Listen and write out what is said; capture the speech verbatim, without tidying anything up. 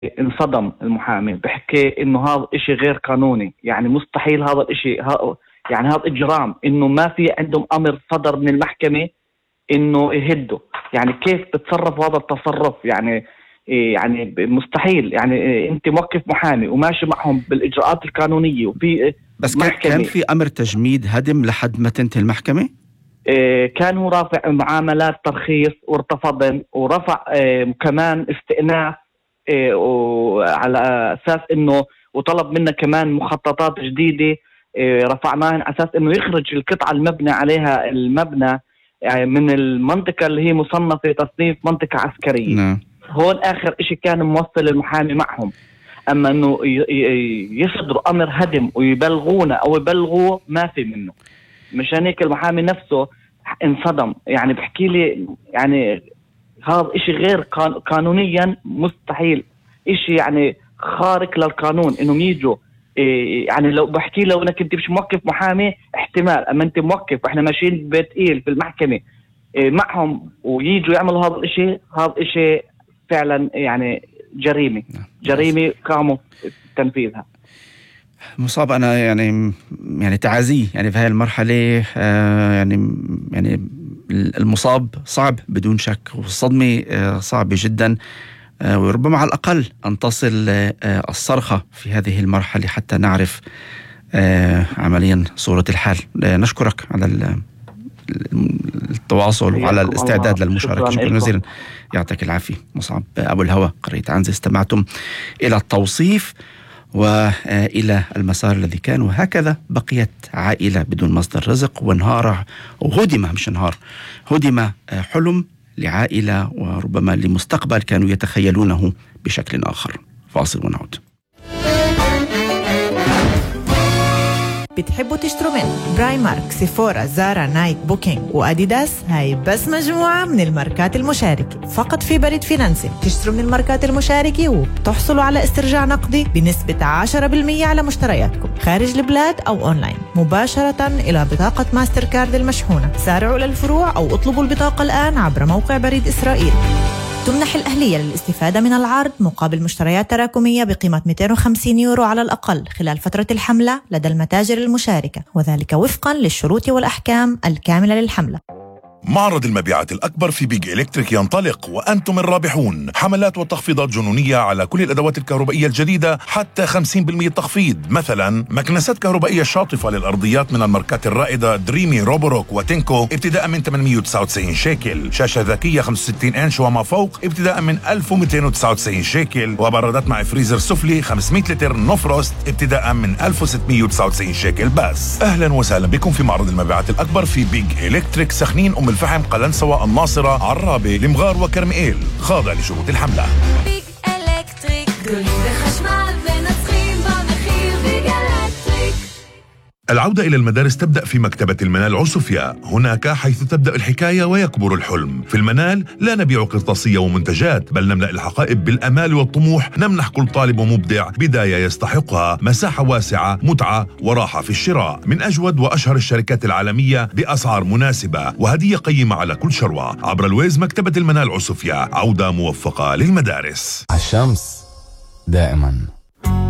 انصدم المحامي، بحكي انه هذا اشي غير قانوني، يعني مستحيل هذا الاشي، ها يعني هذا اجرام، انه ما في عندهم امر صدر من المحكمة انه يهدوا. يعني كيف بتصرف هذا التصرف؟ يعني يعني مستحيل. يعني انت موقف محامي وماشي معهم بالاجراءات القانونية وفي بس كان كان في امر تجميد هدم لحد ما تنتهي المحكمة. كان هو رافع معاملات ترخيص وارتفضن، ورفع كمان استئناف وعلى اساس انه، وطلب منا كمان مخططات جديدة رفعناها على اساس انه يخرج القطعة المبنى عليها المبنى يعني من المنطقة اللي هي مصنفة تصنيف منطقة عسكرية. نعم. هون آخر إشي كان موصل المحامي معهم، أما أنه يصدروا أمر هدم ويبلغونا أو يبلغوا ما في منه. مشان هيك المحامي نفسه انصدم، يعني بحكي لي يعني هذا إشي غير قانونيا مستحيل، إشي يعني خارق للقانون إنهم يجوا. يعني لو بحكي لو انك انت مش موقف محامي احتمال، اما انت موقف واحنا ماشيين بتقيل في المحكمة معهم وييجوا يعملوا هذا الاشي، هذا الاشي فعلا يعني جريمة جريمة قاموا تنفيذها. مصاب، انا يعني يعني تعازي يعني في هاي المرحلة. آه يعني يعني المصاب صعب بدون شك، والصدمة آه صعبة جدا، وربما على الأقل أن تصل الصرخة في هذه المرحلة حتى نعرف عمليا صورة الحال. نشكرك على التواصل وعلى الاستعداد للمشاركة. شكرا جزيلا، يعطيك العافية. مصعب أبو الهوى، قرية عنزة. استمعتم إلى التوصيف وإلى المسار الذي كان، وهكذا بقيت عائلة بدون مصدر رزق، وانهار وهدم مش انهار هدم حلم لعائلة وربما لمستقبل كانوا يتخيلونه بشكل آخر. فاصل ونعود. بتحبوا تشتروا من برايمارك، سيفورا، زارا، نايك، بوكينج وأديداس؟ هاي بس مجموعة من الماركات المشاركة فقط في بريد فينانسي. تشتروا من الماركات المشاركة وبتحصلوا على استرجاع نقدي بنسبة عشرة بالمية على مشترياتكم خارج البلاد أو أونلاين مباشرة إلى بطاقة ماستر كارد المشحونة. سارعوا للفروع أو اطلبوا البطاقة الآن عبر موقع بريد إسرائيل. تمنح الأهلية للاستفادة من العرض مقابل مشتريات تراكمية بقيمة مئتين وخمسين يورو على الأقل خلال فترة الحملة لدى المتاجر المشاركة، وذلك وفقا للشروط والأحكام الكاملة للحملة. معرض المبيعات الأكبر في بيج إلكتريك ينطلق وأنتم الرابحون. حملات وتخفيضات جنونية على كل الأدوات الكهربائية الجديدة، حتى خمسين بالمئة تخفيض. مثلا مكنسات كهربائية شاطفة للأرضيات من الماركات الرائدة دريمي، روبوروك وتينكو ابتداء من ثمانمئة وتسعة وتسعين شيكل. شاشة ذكية خمسة وستين إنش وما فوق ابتداء من ألف ومئتين وتسعة وتسعين شيكل. وبرادات مع فريزر سفلي خمسمئة لتر نوفروست ابتداء من ألف وستمئة وتسعة وتسعين شيكل بس. أهلا وسهلا بكم في معرض المبيعات الأكبر في بيج إلكتريك، سخنين، أم الفحم، قلنسوة، الناصرة، عرابة، المغار وكرمئيل. خاضع لشروط الحملة. بيج إلكتريك، جولة خشمال بنسخين بمخير بيج إلكتريك. العودة إلى المدارس تبدأ في مكتبة المنال عسوفيا، هناك حيث تبدأ الحكاية ويكبر الحلم. في المنال لا نبيع قرطاسية ومنتجات، بل نملأ الحقائب بالأمال والطموح. نمنح كل طالب ومبدع بداية يستحقها، مساحة واسعة، متعة وراحة في الشراء، من أجود وأشهر الشركات العالمية بأسعار مناسبة، وهدية قيمة على كل شروة. عبر الويز مكتبة المنال عسوفيا، عودة موفقة للمدارس. الشمس دائما